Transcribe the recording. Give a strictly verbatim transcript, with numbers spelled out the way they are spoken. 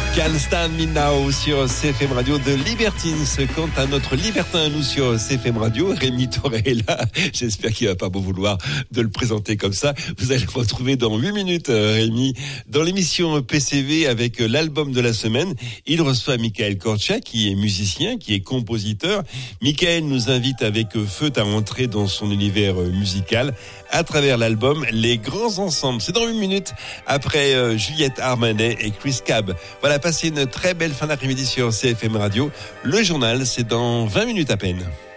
Can't Stand Me Now sur C F M Radio de Libertines. Quant à notre libertin, nous sur C F M Radio, Rémi Toré est là. J'espère qu'il va pas vous vouloir de le présenter comme ça. Vous allez le retrouver dans huit minutes, Rémi, dans l'émission P C V avec l'album de la semaine. Il reçoit Michael Korczak, qui est musicien, qui est compositeur. Michael nous invite avec feu à entrer dans son univers musical à travers l'album Les Grands Ensembles. C'est dans huit minutes après euh, Juliette Armanet et Chris Cab. Voilà, passez une très belle fin d'après-midi sur C F M Radio. Le journal, c'est dans vingt minutes à peine.